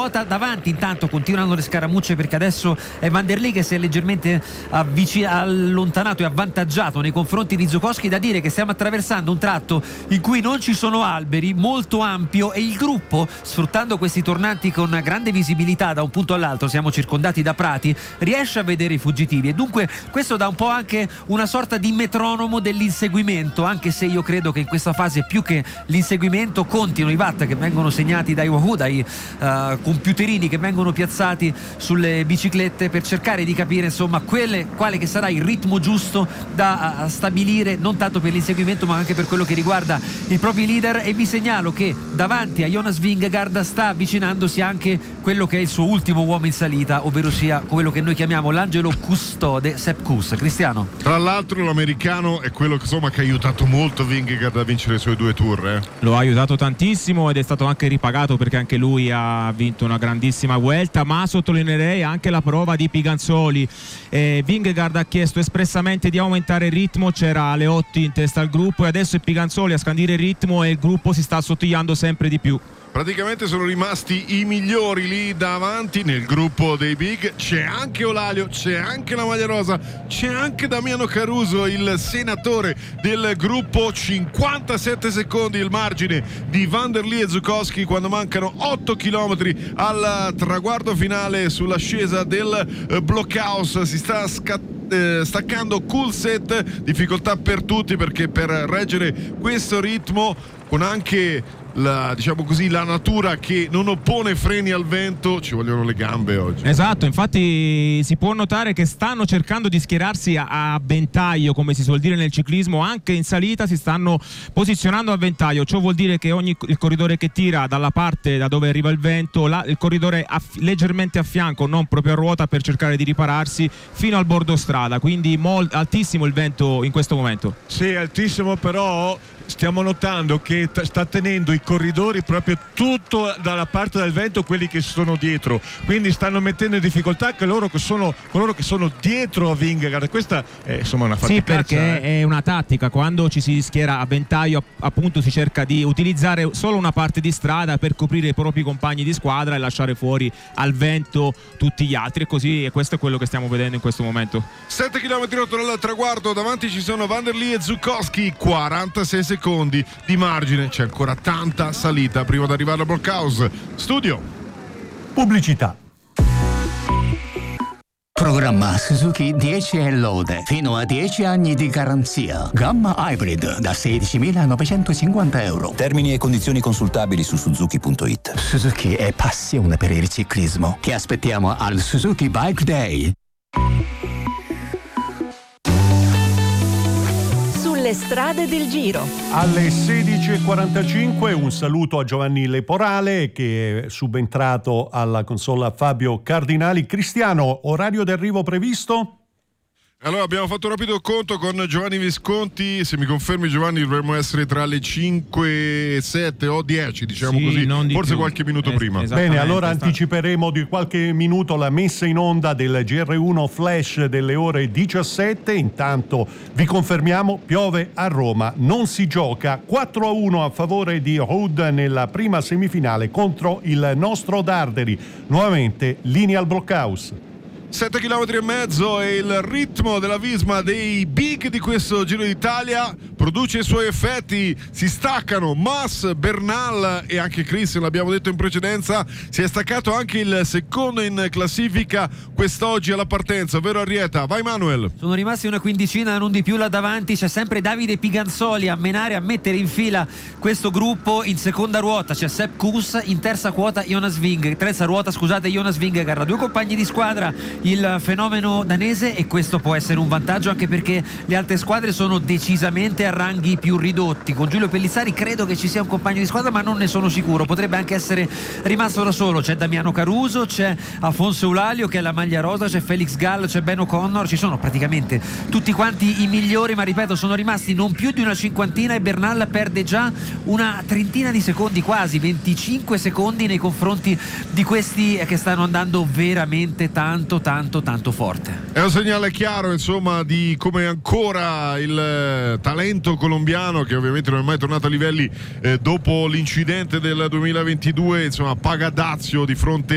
ruota. Davanti intanto continuano le scaramucce, perché adesso è Van der Lee che si è leggermente allontanato e avvantaggiato nei confronti di Zucowski. Da dire che stiamo attraversando un tratto in cui non ci sono alberi, molto ampio, e il gruppo, sfruttando questi tornanti con grande visibilità da un punto all'altro, siamo circondati da prati, riesce a vedere i fuggitivi, e dunque questo dà un po' anche una sorta di metronomo dell'inseguimento, anche se io credo che in questa fase più che l'inseguimento contino i watt che vengono segnati dai Wahoo, dai computerini che vengono piazzati sulle biciclette, per cercare di capire insomma quale che sarà il ritmo giusto da stabilire, non tanto per l'inseguimento ma anche per quello che riguarda i propri leader. E vi segnalo che davanti a Jonas Vingegaard sta avvicinandosi anche quello che è il suo ultimo uomo in salita, ovvero sia quello che noi chiamiamo l'angelo custode, Sepp Kuss. Cristiano. Tra l'altro l'americano è quello che ha aiutato molto Vingegaard a vincere i suoi 2 tour. Lo ha aiutato tantissimo ed è stato anche ripagato, perché anche lui ha vinto una grandissima Vuelta, ma sottolineerei anche la prova di Piganzoli. Vingegaard ha chiesto espressamente di aumentare il ritmo, c'era Aleotti in testa al gruppo e adesso è Piganzoli a scandire il ritmo e il gruppo si sta assottigliando sempre di più. Praticamente sono rimasti i migliori lì davanti nel gruppo dei big. C'è anche Olalio, c'è anche la maglia rosa, c'è anche Damiano Caruso, il senatore del gruppo. 57 secondi il margine di Van der Lee e Zucowski quando mancano 8 km al traguardo finale. Sull'ascesa del Blockhaus si sta staccando Coulset, difficoltà per tutti, perché per reggere questo ritmo, con anche la natura che non oppone freni al vento, ci vogliono le gambe oggi. Esatto, infatti si può notare che stanno cercando di schierarsi a ventaglio, come si suol dire nel ciclismo. Anche in salita si stanno posizionando a ventaglio, ciò vuol dire che il corridore che tira dalla parte da dove arriva il vento, il corridore leggermente a fianco, non proprio a ruota, per cercare di ripararsi fino al bordo strada, quindi altissimo il vento in questo momento. Sì, altissimo, però stiamo notando che sta tenendo i corridori proprio tutto dalla parte del vento, quelli che sono dietro, quindi stanno mettendo in difficoltà anche coloro che sono dietro a Vingegaard. Questa è una faticaccia. Sì, perché è una tattica: quando ci si schiera a ventaglio appunto si cerca di utilizzare solo una parte di strada per coprire i propri compagni di squadra e lasciare fuori al vento tutti gli altri, e questo è quello che stiamo vedendo in questo momento. 7 km dal traguardo, davanti ci sono Van der Lee e Zucowski, 46 secondi di margine, c'è ancora tanta salita prima di arrivare al Blockhaus. Studio. Pubblicità. Programma Suzuki 10 e lode, fino a 10 anni di garanzia. Gamma Hybrid da 16.950 euro. Termini e condizioni consultabili su Suzuki.it. Suzuki è passione per il ciclismo. Ti aspettiamo al Suzuki Bike Day. Sulle strade del Giro. Alle 16.45 un saluto a Giovanni Leporale, che è subentrato alla console Fabio Cardinali. Cristiano, orario d'arrivo previsto? Allora, abbiamo fatto un rapido conto con Giovanni Visconti. Se mi confermi, Giovanni, dovremmo essere tra le 5, 7 o 10, diciamo, sì, così, forse più. Qualche minuto prima. Bene, allora anticiperemo di qualche minuto la messa in onda del GR1 Flash delle ore 17. Intanto vi confermiamo, piove a Roma, non si gioca. 4-1 a favore di Hood nella prima semifinale contro il nostro Darderi. Nuovamente linea al Blockhaus. 7 km e mezzo e il ritmo della Visma dei big di questo Giro d'Italia produce i suoi effetti. Si staccano Mas, Bernal e anche Christian, l'abbiamo detto in precedenza. Si è staccato anche il secondo in classifica quest'oggi alla partenza, ovvero Arrieta. Vai Manuel. Sono rimasti una quindicina, non di più là davanti. C'è sempre Davide Piganzoli a menare, a mettere in fila questo gruppo. In seconda ruota c'è Sepp Kuss, in terza ruota Jonas Vingegaard, 2 compagni di squadra il fenomeno danese, e questo può essere un vantaggio anche perché le altre squadre sono decisamente a ranghi più ridotti. Con Giulio Pellizzari credo che ci sia un compagno di squadra, ma non ne sono sicuro, potrebbe anche essere rimasto da solo. C'è Damiano Caruso, c'è Afonso Eulalio che è la maglia rosa, c'è Felix Gall, c'è Ben O'Connor, ci sono praticamente tutti quanti i migliori, ma ripeto, sono rimasti non più di una cinquantina e Bernal perde già una trentina di secondi, quasi 25 secondi nei confronti di questi che stanno andando veramente tanto forte. È un segnale chiaro, insomma, di come ancora il talento colombiano, che ovviamente non è mai tornato a livelli dopo l'incidente del 2022, insomma, paga dazio di fronte